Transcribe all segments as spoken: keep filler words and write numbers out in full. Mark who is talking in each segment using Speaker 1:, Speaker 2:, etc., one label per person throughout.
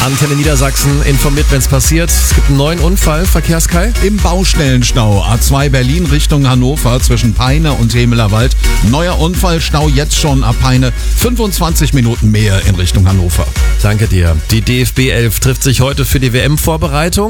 Speaker 1: Antenne Niedersachsen informiert, wenn es passiert. Es gibt einen neuen Unfall, Verkehrskai.
Speaker 2: Im Baustellenstau A zwei Berlin Richtung Hannover zwischen Peine und Hemelerwald. Neuer Unfall, Stau jetzt schon ab Peine. fünfundzwanzig Minuten mehr in Richtung Hannover.
Speaker 1: Danke dir. Die D F B elf trifft sich heute für die W M-Vorbereitung.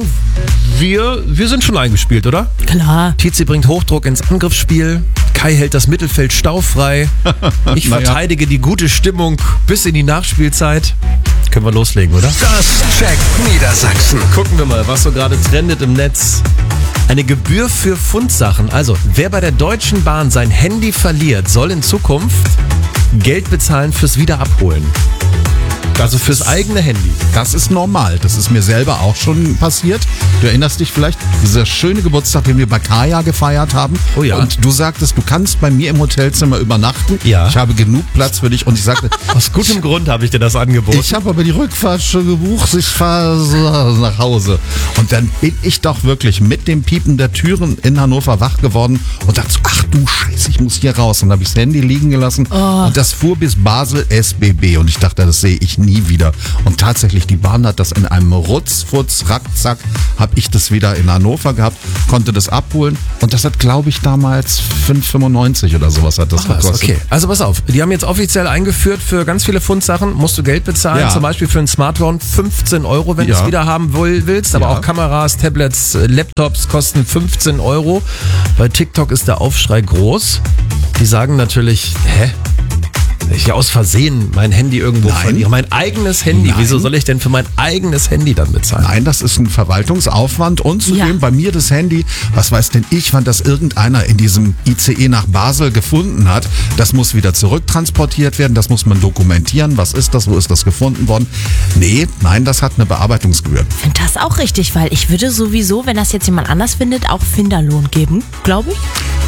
Speaker 1: Wir, wir sind schon eingespielt, oder?
Speaker 3: Klar.
Speaker 1: Tizi bringt Hochdruck ins Angriffsspiel. Kai hält das Mittelfeld staufrei. Ich
Speaker 2: Naja.
Speaker 1: verteidige die gute Stimmung bis in die Nachspielzeit. Können wir loslegen, oder?
Speaker 4: Das checkt Niedersachsen.
Speaker 1: Gucken wir mal, was so gerade trendet im Netz. Eine Gebühr für Fundsachen. Also, wer bei der Deutschen Bahn sein Handy verliert, soll in Zukunft Geld bezahlen fürs Wiederabholen. Also fürs eigene Handy.
Speaker 2: Das ist normal. Das ist mir selber auch schon passiert. Du erinnerst dich vielleicht, dieser schöne Geburtstag, den wir bei Kaya gefeiert haben.
Speaker 1: Oh ja.
Speaker 2: Und du sagtest, du kannst bei mir im Hotelzimmer übernachten.
Speaker 1: Ja.
Speaker 2: Ich habe genug Platz für dich. Und ich sagte,
Speaker 1: Aus gutem Grund habe ich dir das angeboten.
Speaker 2: ich habe aber die Rückfahrt schon gebucht. Ich fahre so nach Hause. Und dann bin ich doch wirklich mit dem Piepen der Türen in Hannover wach geworden und dachte so, ach du Scheiße, ich muss hier raus. Und dann habe ich das Handy liegen gelassen.
Speaker 3: Oh.
Speaker 2: Und das fuhr bis Basel S B B. Und ich dachte, das sehe ich nie wieder. Und tatsächlich, die Bahn hat das in einem Rutzfutz, Rackzack, habe ich das wieder in Hannover gehabt, konnte das abholen. Und das hat, glaube ich, damals fünf fünfundneunzig oder sowas hat das
Speaker 1: Ach, was,
Speaker 2: gekostet.
Speaker 1: okay. Also pass auf, die haben jetzt offiziell eingeführt, für ganz viele Fundsachen musst du Geld bezahlen.
Speaker 2: Ja.
Speaker 1: Zum Beispiel für ein Smartphone fünfzehn Euro, wenn du
Speaker 2: Ja.
Speaker 1: es wieder haben will- willst. Aber
Speaker 2: Ja.
Speaker 1: auch Kameras, Tablets, äh, Laptops kosten fünfzehn Euro. Bei TikTok ist der Aufschrei groß. Die sagen natürlich, hä? Wenn ich aus Versehen mein Handy irgendwo
Speaker 2: Nein.
Speaker 1: verliere. Mein eigenes Handy.
Speaker 2: Nein.
Speaker 1: Wieso soll ich denn für mein eigenes Handy dann bezahlen?
Speaker 2: Nein, das ist ein Verwaltungsaufwand und zudem
Speaker 3: Ja.
Speaker 2: bei mir das Handy, was weiß denn ich, wann das irgendeiner in diesem I C E nach Basel gefunden hat, das muss wieder zurücktransportiert werden, das muss man dokumentieren, was ist das, wo ist das gefunden worden? Nee, nein, das hat eine Bearbeitungsgebühr.
Speaker 3: Ich finde das auch richtig, weil ich würde sowieso, wenn das jetzt jemand anders findet, auch Finderlohn geben, glaube ich.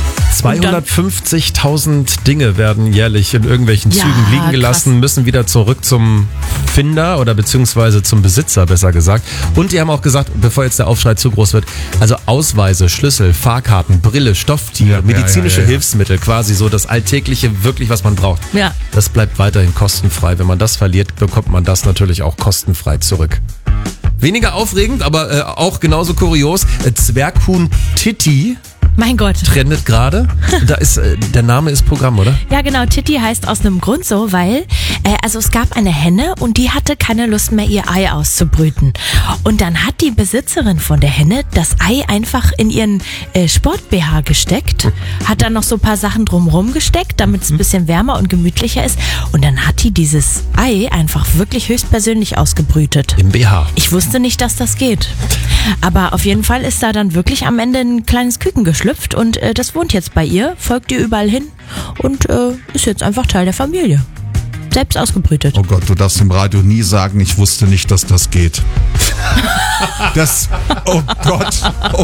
Speaker 1: zweihundertfünfzigtausend Dinge werden jährlich in irgendwelchen
Speaker 3: Ja,
Speaker 1: Zügen liegen gelassen,
Speaker 3: krass.
Speaker 1: müssen wieder zurück zum Finder oder beziehungsweise zum Besitzer, besser gesagt. Und die haben auch gesagt, bevor jetzt der Aufschrei zu groß wird, also Ausweise, Schlüssel, Fahrkarten, Brille, Stofftier,
Speaker 2: Ja,
Speaker 1: medizinische
Speaker 2: ja, ja, ja.
Speaker 1: Hilfsmittel, quasi so das Alltägliche, wirklich was man braucht.
Speaker 3: Ja.
Speaker 1: Das bleibt weiterhin kostenfrei. Wenn man das verliert, bekommt man das natürlich auch kostenfrei zurück. Weniger aufregend, aber äh, auch genauso kurios. Äh, Zwerghuhn Titti
Speaker 3: Mein Gott.
Speaker 1: trendet gerade. Da ist äh, der Name ist Programm, oder?
Speaker 3: Ja, genau. Titti heißt aus einem Grund so, weil, äh, also es gab eine Henne und die hatte keine Lust mehr, ihr Ei auszubrüten. Und dann hat die Besitzerin von der Henne das Ei einfach in ihren äh, Sport-B H gesteckt, hat dann noch so ein paar Sachen drumrum gesteckt, damit es ein bisschen wärmer und gemütlicher ist. Und dann hat die dieses Ei einfach wirklich höchstpersönlich ausgebrütet.
Speaker 1: Im B H.
Speaker 3: Ich wusste nicht, dass das geht. Aber auf jeden Fall ist da dann wirklich am Ende ein kleines Küken geschlüpft und äh, das wohnt jetzt bei ihr, folgt ihr überall hin und äh, ist jetzt einfach Teil der Familie. Selbst ausgebrütet.
Speaker 2: Oh Gott, du darfst im Radio nie sagen, ich wusste nicht, dass das geht. Das, oh Gott, oh